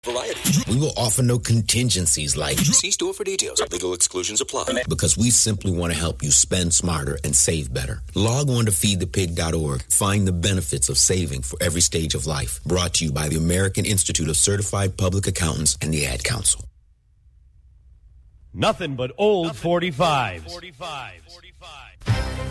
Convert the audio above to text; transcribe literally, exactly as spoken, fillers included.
Variety. We will offer no contingencies like see store for details. Legal exclusions apply. Because we simply want to help you spend smarter and save better. Log on to feed the pig dot org. Find the benefits of saving for every stage of life. Brought to you by the American Institute of Certified Public Accountants and the Ad Council. Nothing but old forty-fives.